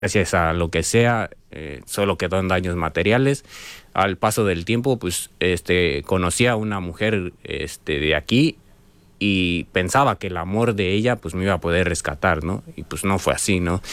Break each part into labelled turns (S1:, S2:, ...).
S1: gracias a lo que sea, solo quedó en daños materiales. Al paso del tiempo, pues, conocí a una mujer, de aquí, y pensaba que el amor de ella, pues, me iba a poder rescatar, ¿no? Y pues no fue así, ¿no?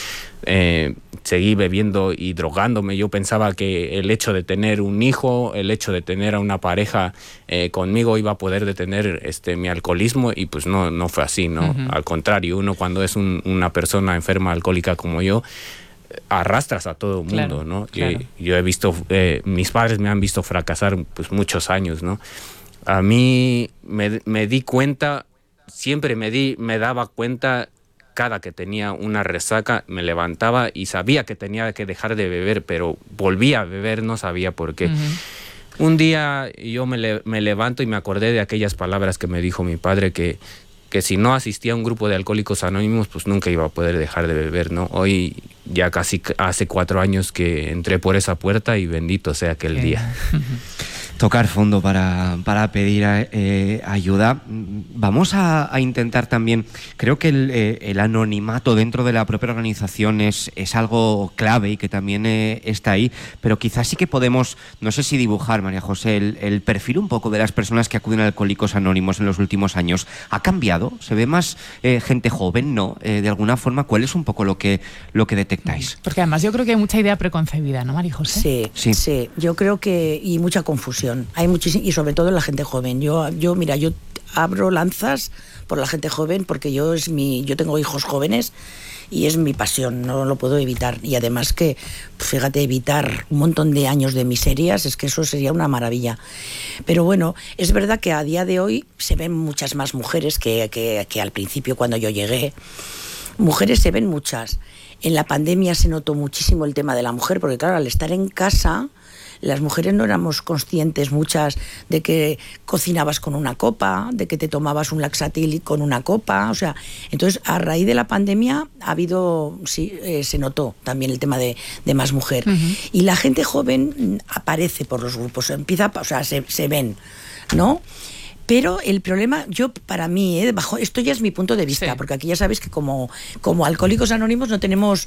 S1: Seguí bebiendo y drogándome. Yo pensaba que el hecho de tener un hijo, el hecho de tener a una pareja conmigo iba a poder detener mi alcoholismo, y pues no fue así, ¿no?
S2: Uh-huh.
S1: Al contrario, uno cuando es una persona enferma alcohólica como yo, arrastras a todo el mundo,
S2: claro,
S1: ¿no?
S2: Claro.
S1: Yo he visto, mis padres me han visto fracasar pues muchos años, ¿no? A mí me di cuenta, siempre me daba cuenta cada que tenía una resaca, me levantaba y sabía que tenía que dejar de beber, pero volvía a beber, no sabía por qué.
S2: Uh-huh.
S1: Un día yo me levanto y me acordé de aquellas palabras que me dijo mi padre, que si no asistía a un grupo de alcohólicos anónimos, pues nunca iba a poder dejar de beber, ¿no? Hoy ya casi hace 4 años que entré por esa puerta, y bendito sea aquel día.
S3: Tocar fondo para pedir ayuda. Vamos a intentar también, creo que el anonimato dentro de la propia organización es algo clave y que también está ahí, pero quizás sí que podemos, no sé si dibujar, María José, el perfil un poco de las personas que acuden a Alcohólicos Anónimos en los últimos años. ¿Ha cambiado? ¿Se ve más gente joven? ¿No? De alguna forma, ¿cuál es un poco lo que detectáis?
S2: Porque además yo creo que hay mucha idea preconcebida, ¿no, María José?
S4: Sí. Yo creo que, y mucha confusión. Hay muchísimo, y sobre todo en la gente joven. Yo abro lanzas por la gente joven, porque yo tengo hijos jóvenes y es mi pasión, no lo puedo evitar. Y además que, fíjate, evitar un montón de años de miserias, es que eso sería una maravilla. Pero bueno, es verdad que a día de hoy se ven muchas más mujeres que al principio, cuando yo llegué. Mujeres se ven muchas. En la pandemia se notó muchísimo el tema de la mujer, porque claro, al estar en casa, las mujeres no éramos conscientes muchas de que cocinabas con una copa, de que te tomabas un laxatil con una copa, o sea, entonces a raíz de la pandemia se notó también el tema de más mujer. Uh-huh. Y la gente joven aparece por los grupos, se ven, ¿no? Pero el problema, para mí, esto ya es mi punto de vista, porque aquí ya sabéis que como Alcohólicos Anónimos no tenemos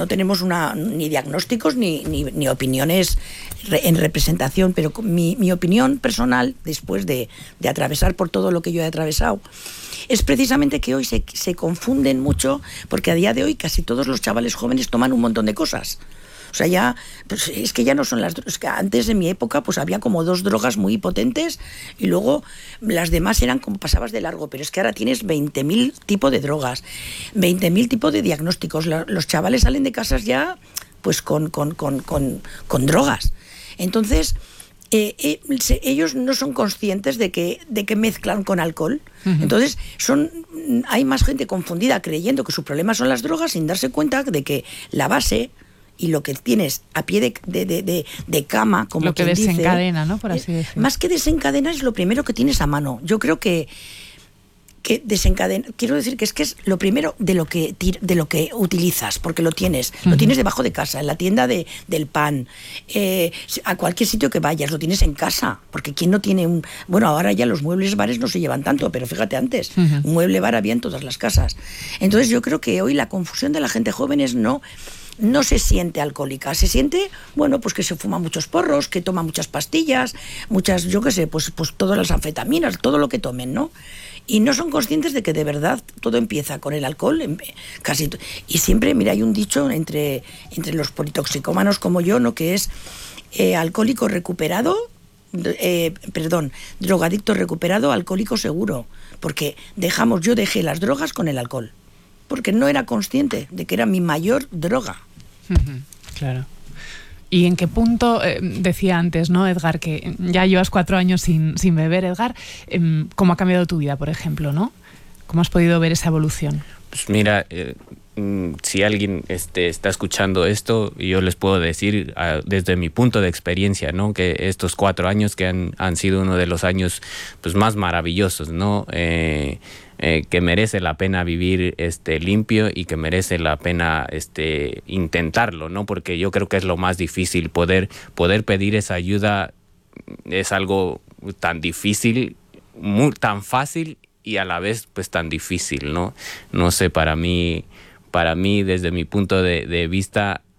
S4: ni diagnósticos ni opiniones en representación, pero mi opinión personal, después de atravesar por todo lo que yo he atravesado, es precisamente que hoy se confunden mucho, porque a día de hoy casi todos los chavales jóvenes toman un montón de cosas. O sea, ya, pues es que ya no son las drogas. Es que antes, en mi época, pues había como 2 drogas muy potentes y luego las demás eran como pasabas de largo. Pero es que ahora tienes 20.000 tipos de drogas, 20.000 tipos de diagnósticos. Los chavales salen de casas ya pues con drogas. Entonces, ellos no son conscientes de que mezclan con alcohol. Uh-huh. Entonces, hay más gente confundida creyendo que su problema son las drogas, sin darse cuenta de que la base y lo que tienes a pie de cama, como
S2: lo que
S4: quien
S2: desencadena,
S4: dice,
S2: ¿no? Por así decirlo.
S4: Más que desencadena, es lo primero que tienes a mano. Yo creo que desencadena, quiero decir que es lo primero de lo que utilizas, porque lo tienes debajo de casa, en la tienda del pan, a cualquier sitio que vayas, lo tienes en casa, porque quién no tiene ahora ya los muebles bares no se llevan tanto, pero fíjate antes, uh-huh, un mueble bar había en todas las casas. Entonces yo creo que hoy la confusión de la gente joven es no se siente alcohólica, se siente, pues que se fuma muchos porros, que toma muchas pastillas, muchas, yo qué sé, pues todas las anfetaminas, todo lo que tomen, ¿no? Y no son conscientes de que de verdad todo empieza con el alcohol, y siempre, mira, hay un dicho entre los politoxicómanos como yo, ¿no? Que es alcohólico recuperado, drogadicto recuperado, alcohólico seguro, porque yo dejé las drogas con el alcohol, porque no era consciente de que era mi mayor droga.
S2: Claro. ¿Y en qué punto, decía antes, ¿no, Edgar, que ya llevas 4 años sin beber, Edgar? ¿Cómo ha cambiado tu vida, por ejemplo, no? ¿Cómo has podido ver esa evolución?
S1: Pues mira, si alguien está escuchando esto, yo les puedo decir desde mi punto de experiencia, ¿no? Que estos 4 años que han sido uno de los años pues más maravillosos, ¿no? Que merece la pena vivir limpio y que merece la pena intentarlo, ¿no? Porque yo creo que es lo más difícil, poder pedir esa ayuda es algo tan difícil, tan fácil y a la vez pues tan difícil, ¿no? No sé, para mí para mí, desde mi punto de vista,